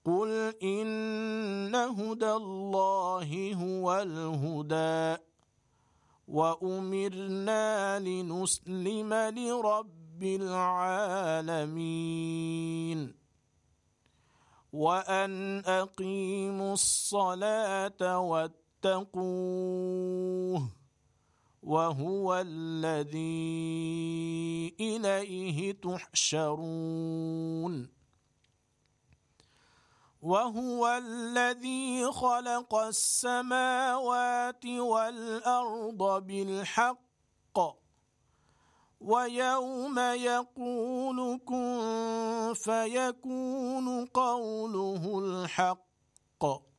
قل إن هدى الله هو الهدى وأمرنا لنسلم لرب العالمين وأن أقيموا الصلاة واتقوه وهو الذي إليه تحشرون وهو الذي خلق السماوات والأرض بالحق ويوم يقول كن فيكون قوله الحق